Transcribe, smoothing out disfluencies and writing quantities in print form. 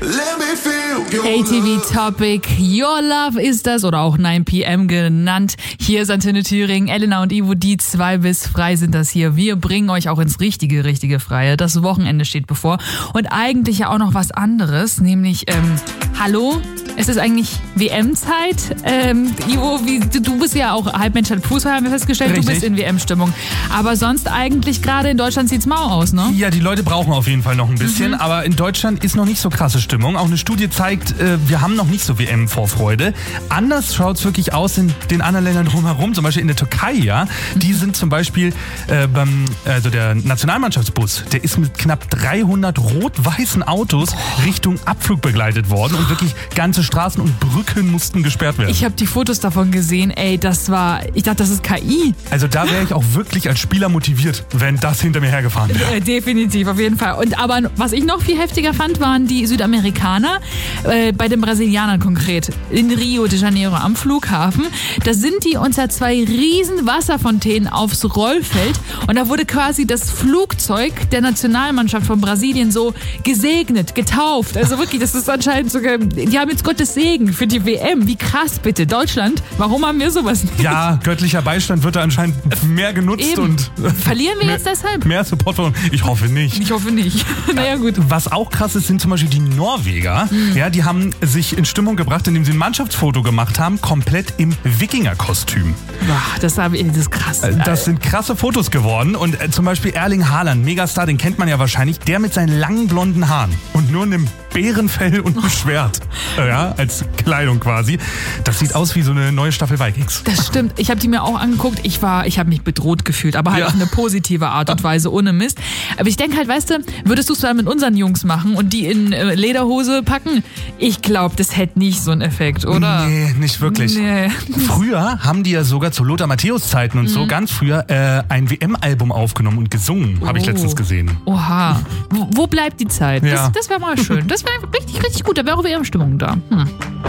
ATV Topic, Your Love ist das, oder auch 9 PM genannt. Hier ist Antenne Thüringen, Elena und Ivo, die 2 bis frei sind das hier. Wir bringen euch auch ins richtige Freie. Das Wochenende steht bevor. Und eigentlich ja auch noch was anderes, nämlich, hallo? Es ist eigentlich WM-Zeit. Ivo, du bist ja auch Halbmensch, halb Fußball, haben wir festgestellt. Richtig. Du bist in WM-Stimmung. Aber sonst eigentlich gerade in Deutschland sieht's mau aus, ne? Ja, die Leute brauchen auf jeden Fall noch ein bisschen, aber in Deutschland ist noch nicht so krasse Stimmung. Auch eine Studie zeigt, wir haben noch nicht so WM-Vorfreude. Anders schaut's wirklich aus in den anderen Ländern drumherum, zum Beispiel in der Türkei, ja. Die sind zum Beispiel der Nationalmannschaftsbus, der ist mit knapp 300 rot-weißen Autos Richtung Abflug begleitet worden und wirklich ganze Straßen und Brücken mussten gesperrt werden. Ich habe die Fotos davon gesehen, ich dachte, das ist KI. Also da wäre ich auch wirklich als Spieler motiviert, wenn das hinter mir hergefahren wäre. Definitiv, auf jeden Fall. Aber was ich noch viel heftiger fand, waren die Südamerikaner, bei den Brasilianern konkret, in Rio de Janeiro am Flughafen. Da sind die unter 2 riesen Wasserfontänen aufs Rollfeld und da wurde quasi das Flugzeug der Nationalmannschaft von Brasilien so gesegnet, getauft. Also wirklich, das ist anscheinend sogar, die haben jetzt Gottes Segen für die WM. Wie krass bitte. Deutschland, warum haben wir sowas nicht? Ja, göttlicher Beistand wird da anscheinend mehr genutzt. Eben. Und verlieren wir jetzt deshalb? Mehr Support von. Ich hoffe nicht. Ich hoffe nicht. Naja, gut. Was auch krass ist, sind zum Beispiel die Norweger. Ja, die haben sich in Stimmung gebracht, indem sie ein Mannschaftsfoto gemacht haben, komplett im Wikingerkostüm. Das ist krass. Das sind krasse Fotos geworden. Und zum Beispiel Erling Haaland, Megastar, den kennt man ja wahrscheinlich, der mit seinen langen blonden Haaren und nur einem Bärenfell und einem Schwert. Ja, als Kleidung quasi. Das sieht aus wie so eine neue Staffel Vikings. Das stimmt. Ich habe die mir auch angeguckt. Ich habe mich bedroht gefühlt, aber halt auf eine positive Art und Weise, ohne Mist. Aber ich denke halt, weißt du, würdest du es dann mit unseren Jungs machen und die in Lederhose packen? Ich glaube, das hätte nicht so einen Effekt, oder? Nee, nicht wirklich. Nee. Früher haben die ja sogar zu Lothar Matthäus Zeiten und so ganz früher ein WM-Album aufgenommen und gesungen, habe ich letztens gesehen. Oha. Wo bleibt die Zeit? Ja. Das wäre mal schön. Das wäre richtig gut. Da wäre auch WM-Stimmung da.